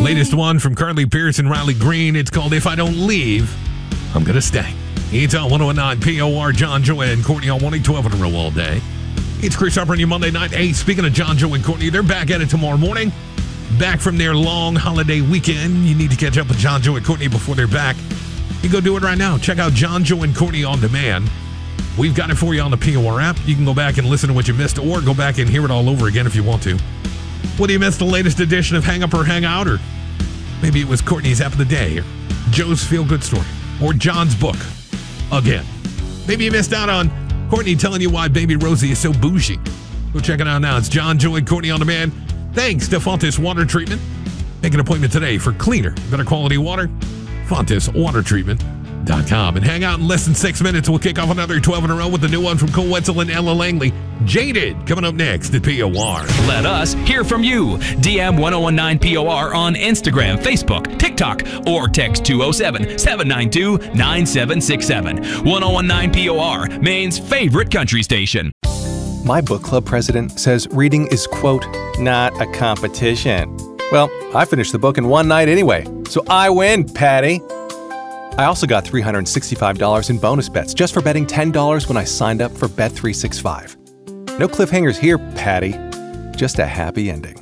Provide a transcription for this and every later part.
Latest one from Carly Pearce and Riley Green. It's called If I Don't Leave, I'm Gonna Stay. It's on 109 POR, John, Joy, and Courtney on 112 in a row all day. It's Chris Harper on your Monday night. Hey, speaking of John, Joy, and Courtney, they're back at it tomorrow morning. Back from their long holiday weekend. You need to catch up with John, Joy, and Courtney before they're back. You go do it right now. Check out John, Joy, and Courtney on demand. We've got it for you on the POR app. You can go back and listen to what you missed or go back and hear it all over again if you want to. Whether you missed the latest edition of Hang Up or Hang Out, or maybe it was Courtney's App of the Day, or Joe's Feel Good Story, or John's book again. Maybe you missed out on Courtney telling you why Baby Rosie is so bougie. Go check it out now. It's John, Joy, and Courtney on demand. Thanks to Fontes Water Treatment. Make an appointment today for cleaner, better quality water. FontesWaterTreatment.com. And hang out in less than 6 minutes. We'll kick off another 12 in a row with the new one from Cole Wetzel and Ella Langley. Jaded, coming up next at POR. Let us hear from you. DM 1019 POR on Instagram, Facebook, TikTok, or text 207-792-9767. 1019 POR, Maine's favorite country station. My book club president says reading is, quote, not a competition. Well, I finished the book in one night anyway, so I win, Patty. I also got $365 in bonus bets just for betting $10 when I signed up for Bet365. No cliffhangers here, Patty. Just a happy ending.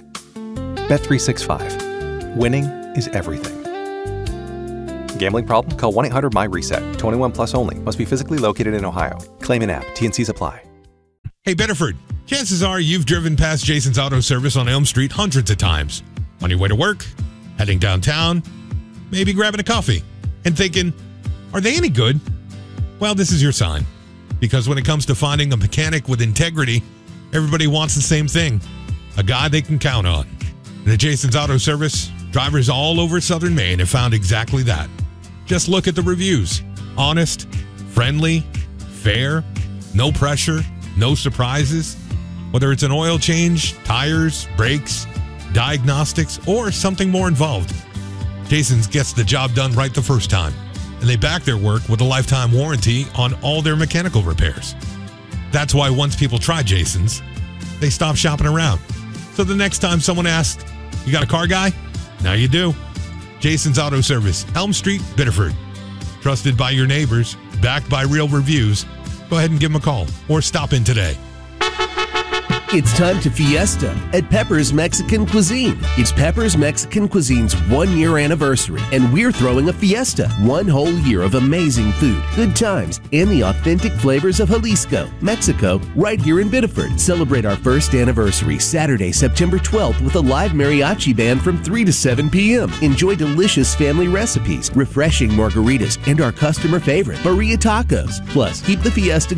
Bet365. Winning is everything. Gambling problem? Call 1-800-MY-RESET. 21 plus only. Must be physically located in Ohio. Claim in app. T&Cs apply. Hey, Bedford, chances are you've driven past Jason's Auto Service on Elm Street hundreds of times. On your way to work, heading downtown, maybe grabbing a coffee, and thinking, are they any good? Well, this is your sign. Because when it comes to finding a mechanic with integrity, everybody wants the same thing. A guy they can count on. And at Jason's Auto Service, drivers all over Southern Maine have found exactly that. Just look at the reviews. Honest, friendly, fair, no pressure, no surprises. Whether it's an oil change, tires, brakes, diagnostics, or something more involved, Jason's gets the job done right the first time. And they back their work with a lifetime warranty on all their mechanical repairs. That's why once people try Jason's, they stop shopping around. So the next time someone asks, you got a car guy? Now you do. Jason's Auto Service, Elm Street, Biddeford. Trusted by your neighbors, backed by real reviews. Go ahead and give them a call or stop in today. It's time to fiesta at Pepper's Mexican Cuisine. It's Pepper's Mexican Cuisine's 1-year anniversary, and we're throwing a fiesta. 1 whole year of amazing food, good times, and the authentic flavors of Jalisco, Mexico, right here in Biddeford. Celebrate our first anniversary Saturday, September 12th with a live mariachi band from 3 to 7 p.m. Enjoy delicious family recipes, refreshing margaritas, and our customer favorite, Maria Tacos. Plus, keep the fiesta